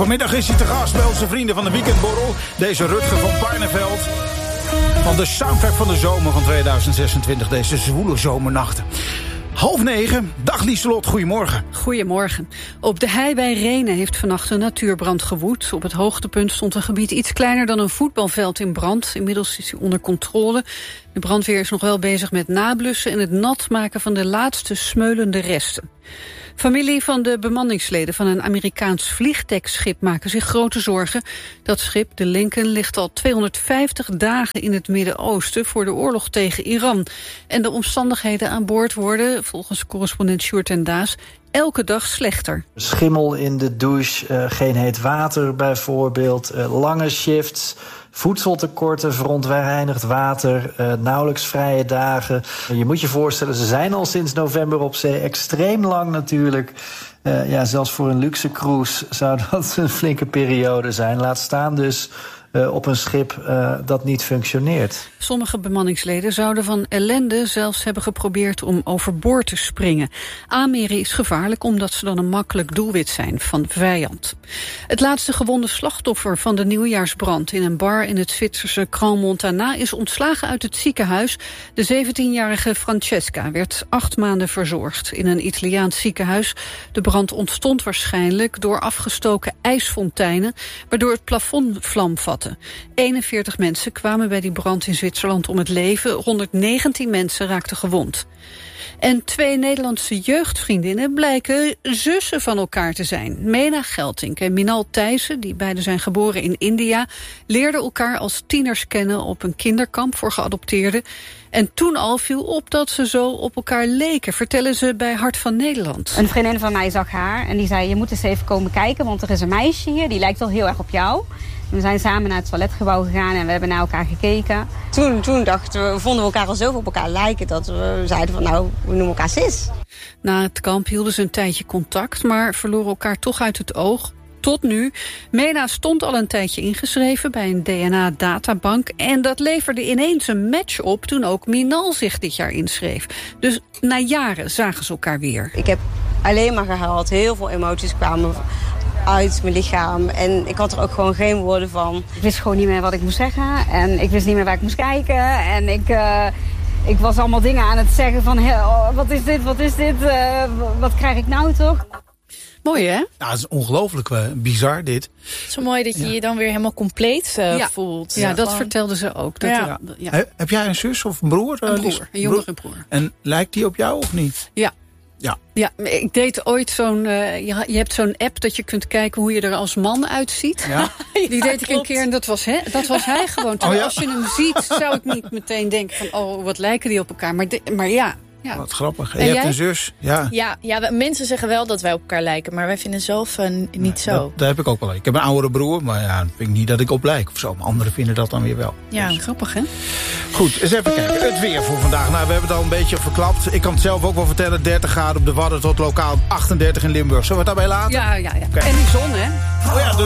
Vanmiddag is hij te gast bij onze vrienden van de Weekendborrel. Deze Rutger van Barneveld. Van de soundtrack van de zomer van 2026. Deze zwoele zomernachten. 8:30. Dag Lieselot, goedemorgen. Goedemorgen. Op de hei bij Rhenen heeft vannacht een natuurbrand gewoed. Op het hoogtepunt stond een gebied iets kleiner dan een voetbalveld in brand. Inmiddels is hij onder controle. De brandweer is nog wel bezig met nablussen en het nat maken van de laatste smeulende resten. Familie van de bemanningsleden van een Amerikaans vliegdekschip maken zich grote zorgen. Dat schip, de Lincoln, ligt al 250 dagen in het Midden-Oosten voor de oorlog tegen Iran. En de omstandigheden aan boord worden, volgens correspondent Sjoerd en Daas, elke dag slechter. Schimmel in de douche, geen heet water bijvoorbeeld, lange shifts, voedseltekorten, verontreinigd water, nauwelijks vrije dagen. Je moet je voorstellen, ze zijn al sinds november op zee, extreem lang natuurlijk. Zelfs voor een luxe cruise zou dat een flinke periode zijn. Laat staan dus op een schip dat niet functioneert. Sommige bemanningsleden zouden van ellende zelfs hebben geprobeerd om overboord te springen. Aanmeren is gevaarlijk omdat ze dan een makkelijk doelwit zijn van de vijand. Het laatste gewonde slachtoffer van de nieuwjaarsbrand in een bar in het Zwitserse Crans-Montana is ontslagen uit het ziekenhuis. De 17-jarige Francesca werd 8 maanden verzorgd in een Italiaans ziekenhuis. De brand ontstond waarschijnlijk door afgestoken ijsfonteinen, waardoor het plafond vlam vatte. 41 mensen kwamen bij die brand in Zwitserland om het leven. 119 mensen raakten gewond. En 2 Nederlandse jeugdvriendinnen blijken zussen van elkaar te zijn. Mena Geltink en Minal Thijssen, die beide zijn geboren in India, leerden elkaar als tieners kennen op een kinderkamp voor geadopteerden. En toen al viel op dat ze zo op elkaar leken, vertellen ze bij Hart van Nederland. Een vriendin van mij zag haar en die zei, je moet eens even komen kijken, want er is een meisje hier, die lijkt wel heel erg op jou. We zijn samen naar het toiletgebouw gegaan en we hebben naar elkaar gekeken. Toen dachten we, vonden we elkaar al zo op elkaar lijken dat we zeiden van nou, we noemen elkaar sis. Na het kamp hielden ze een tijdje contact, maar verloren elkaar toch uit het oog. Tot nu. Mena stond al een tijdje ingeschreven bij een DNA-databank. En dat leverde ineens een match op toen ook Minal zich dit jaar inschreef. Dus na jaren zagen ze elkaar weer. Ik heb alleen maar gehuild. Heel veel emoties kwamen uit mijn lichaam. En ik had er ook gewoon geen woorden van. Ik wist gewoon niet meer wat ik moest zeggen. En ik wist niet meer waar ik moest kijken. En ik was allemaal dingen aan het zeggen van, wat is dit, wat krijg ik nou toch? Mooi, hè? Ja, het is ongelooflijk bizar, dit. Zo mooi dat je je dan weer helemaal compleet voelt. Ja, dat vertelde ze ook. Heb jij een zus of een broer? Een broer, een jongere broer. En lijkt die op jou of niet? Ja. Ik deed ooit zo'n... je hebt zo'n app dat je kunt kijken hoe je er als man uitziet. Ja. Die deed ik een keer en dat was hij gewoon. Terwijl als je hem ziet, zou ik niet meteen denken van, oh, wat lijken die op elkaar. Maar ja. Wat grappig. En je hebt een zus. Ja, mensen zeggen wel dat wij op elkaar lijken, maar wij vinden zelf niet zo. Dat heb ik ook wel. Ik heb een oudere broer, maar ja, vind ik niet dat ik op lijk of zo. Maar anderen vinden dat dan weer wel. Ja, dus grappig, hè? Goed, eens even kijken. Het weer voor vandaag. Nou, we hebben het al een beetje verklapt. Ik kan het zelf ook wel vertellen. 30 graden op de Wadden tot lokaal 38 in Limburg. Zullen we het daarbij laten? Ja. Okay. En die zon, hè? Oh ja,